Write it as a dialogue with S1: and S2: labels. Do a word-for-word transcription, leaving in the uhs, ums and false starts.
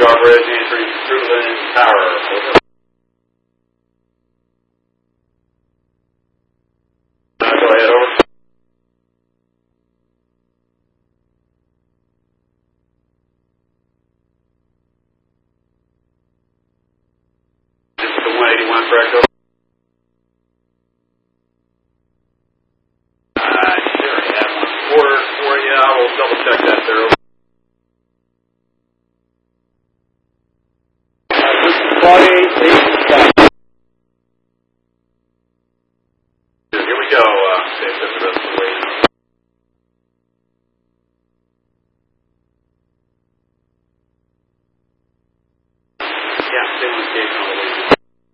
S1: Bridge, entering Fruitland Tower. Uh, go ahead, over. This is the one eighty-one, correct, over? I sure have one ordered for you. I will double check that there, over.